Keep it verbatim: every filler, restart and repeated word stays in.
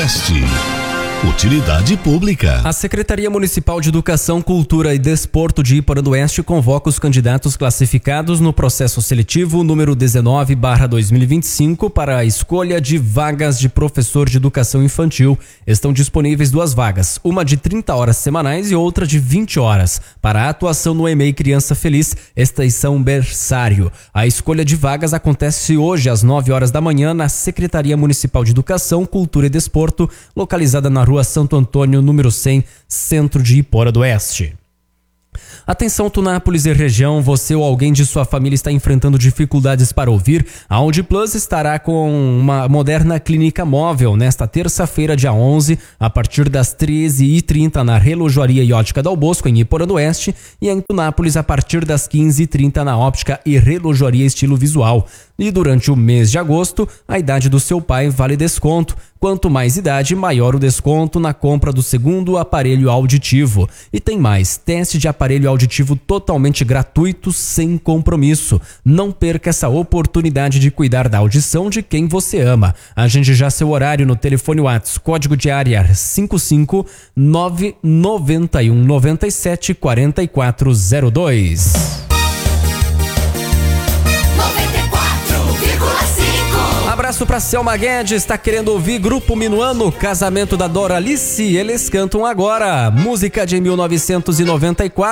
Oeste. Utilidade pública. A Secretaria Municipal de Educação, Cultura e Desporto de Iporã do Oeste convoca os candidatos classificados no processo seletivo número dezenove barra dois mil e vinte e cinco para a escolha de vagas de professor de educação infantil. Estão disponíveis duas vagas, uma de trinta horas semanais e outra de vinte horas, para a atuação no E M E I Criança Feliz, extensão berçário. A escolha de vagas acontece hoje às nove horas da manhã na Secretaria Municipal de Educação, Cultura e Desporto, localizada na Rua Santo Antônio, número cem, centro de Iporã do Oeste. Atenção Tunápolis e região, você ou alguém de sua família está enfrentando dificuldades para ouvir? A Audiplus estará com uma moderna clínica móvel nesta terça-feira, dia onze, a partir das treze e trinta na Relojoaria e Ótica Dal Bosco, em Iporã do Oeste, e em Tunápolis a partir das quinze e trinta na Óptica e Relojoaria Estilo Visual. E durante o mês de agosto, a idade do seu pai vale desconto. Quanto mais idade, maior o desconto na compra do segundo aparelho auditivo. E tem mais, teste de aparelho auditivo totalmente gratuito, sem compromisso. Não perca essa oportunidade de cuidar da audição de quem você ama. Agende já seu horário no telefone WhatsApp, código de área cinco cinco nove nove um nove sete quatro quatro zero dois. Abraço pra Selma Guedes, está querendo ouvir Grupo Minuano, Casamento da Doralice, eles cantam agora, música de mil novecentos e noventa e quatro.